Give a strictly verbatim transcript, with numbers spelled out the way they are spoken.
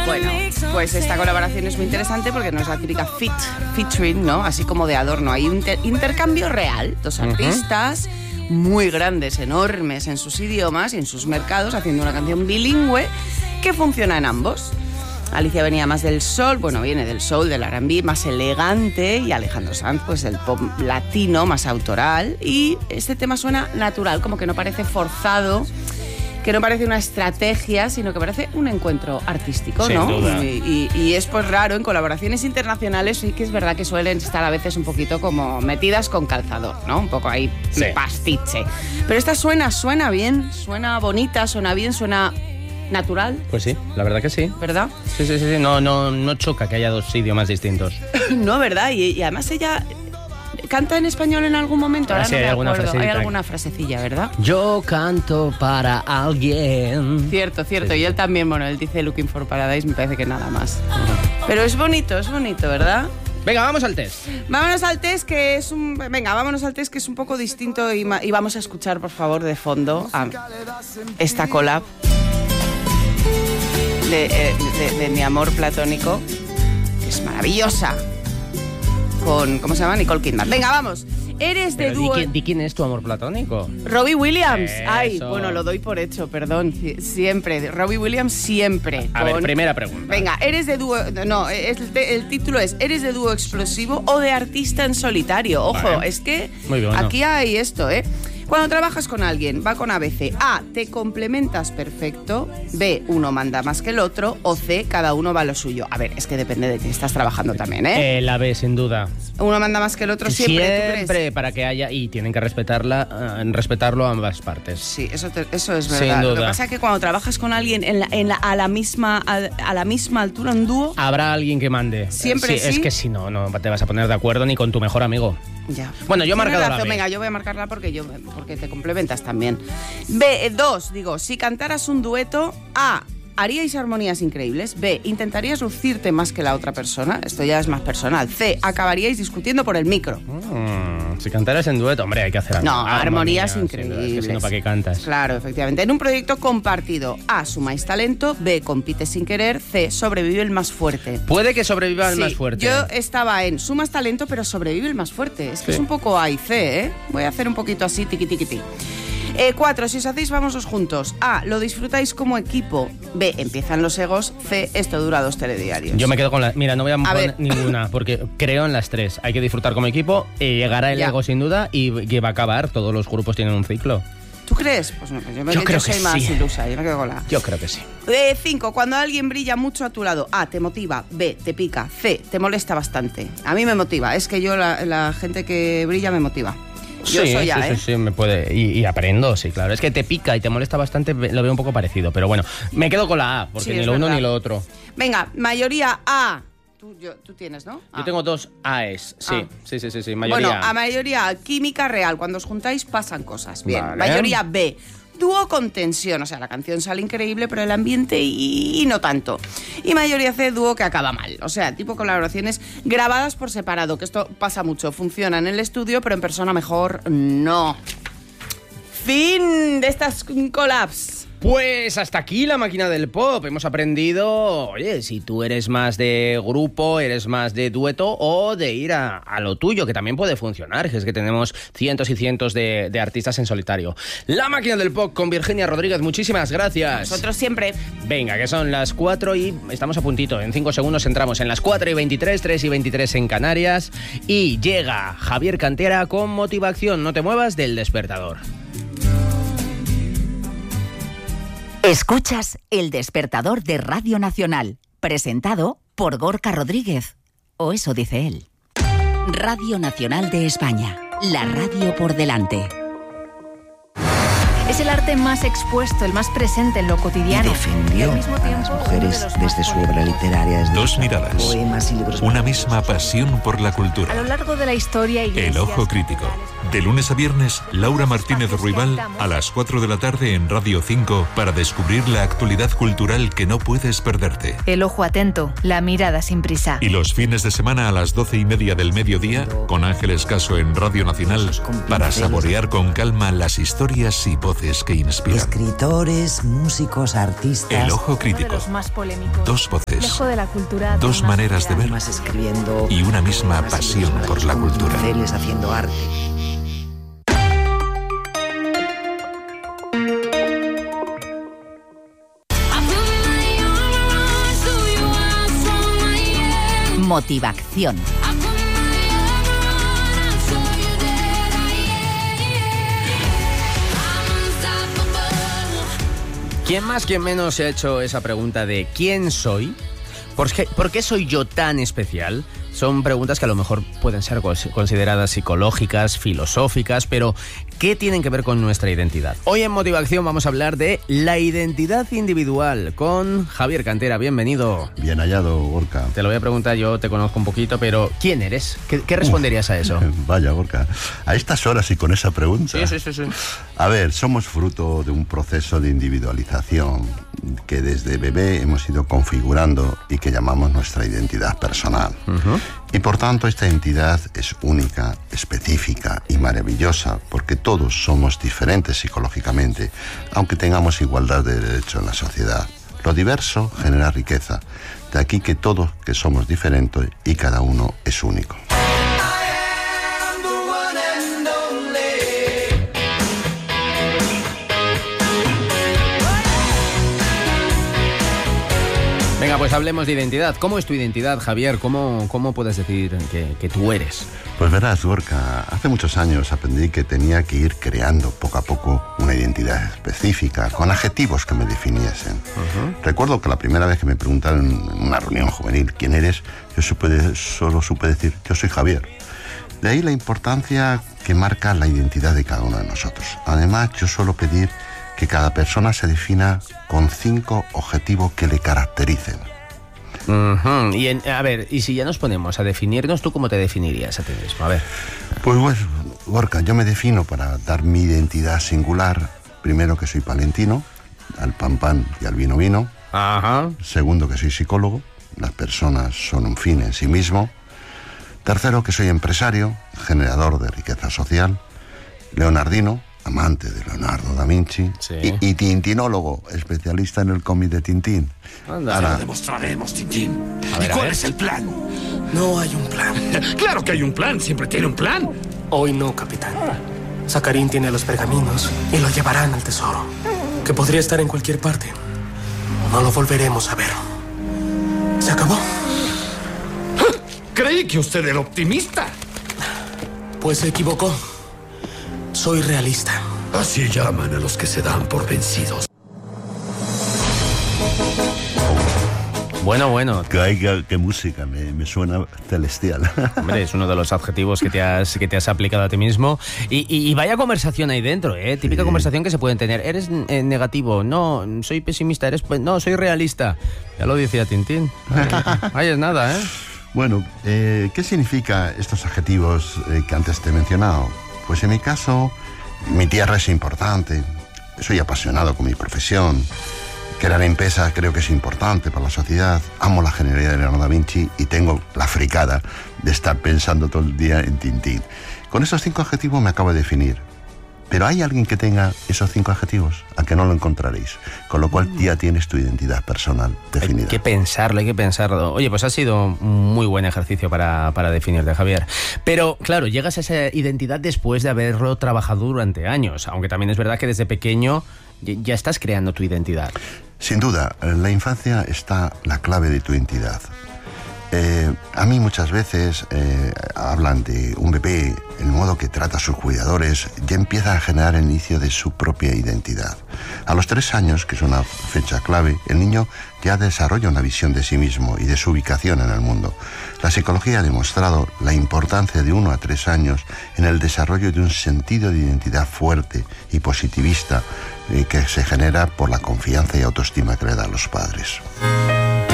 Bueno, pues esta colaboración es muy interesante porque no es la típica fit, featuring, ¿no? Así como de adorno. Hay un inter- intercambio real, dos artistas uh-huh. muy grandes, enormes en sus idiomas y en sus mercados, haciendo una canción bilingüe que funciona en ambos. Alicia venía más del soul, bueno, viene del soul, del R and B, más elegante, y Alejandro Sanz, pues del pop latino, más autoral. Y este tema suena natural, como que no parece forzado, que no parece una estrategia, sino que parece un encuentro artístico, Sin ¿no? duda. Y, y, y es pues raro, en colaboraciones internacionales sí que es verdad que suelen estar a veces un poquito como metidas con calzador, ¿no? Un poco ahí Sí. pastiche. Pero esta suena, suena bien, suena bonita, suena bien, suena natural, Pues sí, la verdad que sí. ¿verdad? Sí, sí, sí, sí. No, no, no choca que haya dos idiomas distintos. No, ¿verdad? Y, y además ella canta en español en algún momento. Ahora Ah, sí, no hay me alguna acuerdo. Hay frasecita. alguna frasecilla, ¿verdad? Yo canto para alguien. Cierto, cierto. Sí, sí. Y él también, bueno, él dice Looking for Paradise, me parece que nada más. Pero es bonito, es bonito, ¿verdad? Venga, vamos al test. Vámonos al test, que es un... Venga, vámonos al test, que es un poco distinto y, ma- y vamos a escuchar, por favor, de fondo a esta collab de, eh, de, de Mi Amor Platónico, que es maravillosa, con... ¿Cómo se llama? Nicole Kidman. Venga, vamos. Eres de Pero di, dúo... quién- di quién es tu amor platónico. Robbie Williams. Eso. Ay, bueno, lo doy por hecho, perdón. Sie- Siempre. Robbie Williams siempre. A ver, con- primera pregunta. Venga, eres de dúo... No, es- el, te- el título es ¿eres de dúo explosivo o de artista en solitario? Ojo, Vale. es que Muy bueno. aquí hay esto, ¿eh? Cuando trabajas con alguien, va con A B C. A, te complementas perfecto. B, uno manda más que el otro. O C, cada uno va a lo suyo. A ver, es que depende de quién estás trabajando también, ¿eh? Eh, la B, sin duda. Uno manda más que el otro siempre, ¿tú crees? Siempre para que haya... Y tienen que respetarla, eh, respetarlo a ambas partes. Sí, eso, te- eso es Sin verdad. Lo que duda. pasa es que cuando trabajas con alguien en la, en la- a, la misma, a, a la misma altura en dúo, Habrá alguien que mande. Siempre sí. Es sí. que si no, no te vas a poner de acuerdo ni con tu mejor amigo. ya. Bueno, yo he Tienes marcado la razón, B. venga, yo voy a marcarla porque, yo, porque te complementas también. B, eh, dos, digo, si cantaras un dueto, A, haríais armonías increíbles. B, intentarías lucirte más que la otra persona. Esto ya es más personal. C, acabaríais discutiendo por el micro. Mm, si cantaras en dueto, hombre, hay que hacer No, armonía, armonías sin duda, es que increíbles. si no, ¿para qué cantas? Claro, efectivamente. En un proyecto compartido, A, sumáis talento. B, compite sin querer. C, sobrevive el más fuerte. Puede que sobreviva el Sí, más fuerte. Yo estaba en sumas talento, pero sobrevive el más fuerte. Es que Sí. es un poco A y C, ¿eh? Voy a hacer un poquito así, tiqui, tiqui, tiqui. Eh, cuatro, si os hacéis famosos juntos. A, lo disfrutáis como equipo. B, empiezan los egos. C, esto dura dos telediarios. Yo me quedo con la... Mira, no voy a, A poner ver. ninguna, porque creo en las tres. Hay que disfrutar como equipo, eh, llegará el Ya. ego sin duda y que va a acabar. Todos los grupos tienen un ciclo. ¿Tú crees? Pues no, pues yo, me, Yo creo soy que más sí. ilusa, yo me quedo con la... Yo creo que sí. Eh, cinco, cuando alguien brilla mucho a tu lado. A, te motiva. B, te pica. C, te molesta bastante. A mí me motiva. Es que yo, la, la gente que brilla me motiva. Yo sí, soy A, sí, ¿eh? sí, sí, me puede. Y, y aprendo, sí, claro. Es que te pica y te molesta bastante, lo veo un poco parecido. Pero bueno, me quedo con la A, porque Sí, ni es lo uno verdad. ni lo otro. Venga, mayoría A. Tú, yo- tú tienes, ¿no? Yo A. tengo dos A's, sí. Ah. Sí, sí, sí, sí. Mayoría. Bueno, a mayoría A, química real. Cuando os juntáis pasan cosas. Bien. Vale. Mayoría B. Dúo con tensión, o sea, la canción sale increíble, pero el ambiente y, y no tanto. Y mayoría C, dúo que acaba mal. O sea, tipo colaboraciones grabadas por separado, que esto pasa mucho. Funciona en el estudio, pero en persona mejor no. Fin de estas collabs. Pues hasta aquí la máquina del pop. Hemos aprendido, oye, si tú eres más de grupo, eres más de dueto o de ir a, a lo tuyo, que también puede funcionar, que es que tenemos cientos y cientos de, de artistas en solitario. La máquina del pop con Virginia Rodríguez, muchísimas gracias. Nosotros siempre. Venga, que son las cuatro y estamos a puntito. En cinco segundos entramos en las cuatro y veintitrés, tres y veintitrés en Canarias. Y llega Javier Cantera con Motivación. No te muevas del despertador. Escuchas El Despertador de Radio Nacional, presentado por Gorka Rodríguez. O eso dice él. Radio Nacional de España, la radio por delante. Es el arte más expuesto, el más presente en lo cotidiano. Y defendió Y al mismo a tiempo, las uno mujeres de los desde más su obra literaria. Es Dos de miradas. poemas y libros Una maravillosos. misma pasión por la A cultura. lo largo de la historia, El iglesias, Ojo Crítico. catedrales, De lunes a viernes, Laura Martínez Ruibal a las cuatro de la tarde en Radio cinco para descubrir la actualidad cultural que no puedes perderte. El ojo atento, la mirada sin prisa. Y los fines de semana a las doce y media del mediodía, con Ángeles Caso en Radio Nacional, para saborear con calma las historias y voces que inspiran. Escritores, músicos, artistas. El ojo crítico. Los más polémicos. Dos voces. Lejos de la cultura, Dos maneras de ver. Escribiendo, y una misma pasión por la cultura. Haciendo arte. Motivación. ¿Quién más, quién menos se ha hecho esa pregunta de ¿quién soy? ¿Por qué, ¿Por qué soy yo tan especial? Son preguntas que a lo mejor pueden ser consideradas psicológicas, filosóficas, pero ¿qué tienen que ver con nuestra identidad? Hoy en Motivación vamos a hablar de la identidad individual con Javier Cantera. Bienvenido. Bien hallado, Gorka. Te lo voy a preguntar, yo te conozco un poquito, pero ¿quién eres? ¿Qué, qué responderías a eso? Vaya, Gorka. A estas horas y con esa pregunta. Sí, sí, sí, sí. A ver, somos fruto de un proceso de individualización que desde bebé hemos ido configurando y que llamamos nuestra identidad personal. Uh-huh. Y por tanto esta identidad es única, específica y maravillosa porque todos somos diferentes psicológicamente, aunque tengamos igualdad de derechos en la sociedad. Lo diverso genera riqueza, de aquí que todos que somos diferentes y cada uno es único. Venga, pues hablemos de identidad. ¿Cómo es tu identidad, Javier? ¿Cómo, cómo puedes decir que, que tú eres? Pues verás, Gorka, hace muchos años aprendí que tenía que ir creando poco a poco una identidad específica, con adjetivos que me definiesen. Uh-huh. Recuerdo que la primera vez que me preguntaron en una reunión juvenil quién eres, yo supe, solo supe decir, yo soy Javier. De ahí la importancia que marca la identidad de cada uno de nosotros. Además, yo suelo pedir que cada persona se defina con cinco objetivos que le caractericen. Uh-huh. Y en, a ver, y si ya nos ponemos a definirnos, ¿tú cómo te definirías a ti mismo? A ver. Pues bueno, Gorka, yo me defino para dar mi identidad singular. Primero, que soy palentino, al pan pan y al vino vino. Ajá. Segundo, que soy psicólogo. Las personas son un fin en sí mismo. Tercero, que soy empresario, generador de riqueza social. Leonardino, amante de Leonardo da Vinci. Sí. y, y tintinólogo, especialista en el cómic de Tintín. Anda. Ahora lo demostraremos, Tintín. A ver, ¿Y cuál a ver. es el plan? No hay un plan. Claro que hay un plan, siempre tiene un plan. Hoy no, capitán. Sacarín tiene los pergaminos y lo llevarán al tesoro, que podría estar en cualquier parte. No lo volveremos a ver. ¿Se acabó? Creí que usted era optimista. Pues se equivocó. Soy realista. Así llaman a los que se dan por vencidos. Bueno, bueno. Qué, qué, qué música, me, me suena celestial. Hombre, es uno de los adjetivos que te has, que te has aplicado a ti mismo. Y, y, y vaya conversación ahí dentro, ¿eh? Típica sí. Conversación que se pueden tener. ¿Eres eh, negativo? No, soy pesimista. ¿Eres No, soy realista. Ya lo decía Tintín. Ahí es nada, ¿eh? Bueno, eh, ¿qué significa estos adjetivos eh, que antes te he mencionado? Pues en mi caso, mi tierra es importante. Soy apasionado con mi profesión. Crear empresas creo que es importante para la sociedad. Amo la genialidad de Leonardo da Vinci y tengo la fricada de estar pensando todo el día en Tintín. Con esos cinco adjetivos me acabo de definir. Pero ¿hay alguien que tenga esos cinco adjetivos? A que no lo encontraréis. Con lo cual ya tienes tu identidad personal definida. Hay que pensarlo, hay que pensarlo. Oye, pues ha sido un muy buen ejercicio para, para definirte, Javier. Pero, claro, llegas a esa identidad después de haberlo trabajado durante años. Aunque también es verdad que desde pequeño ya estás creando tu identidad. Sin duda, en la infancia está la clave de tu identidad. Eh, a mí muchas veces eh, hablan de un bebé, el modo que trata a sus cuidadores, ya empieza a generar el inicio de su propia identidad. A los tres años, que es una fecha clave, el niño ya desarrolla una visión de sí mismo y de su ubicación en el mundo. La psicología ha demostrado la importancia de uno a tres años en el desarrollo de un sentido de identidad fuerte y positivista eh, que se genera por la confianza y autoestima que le dan los padres.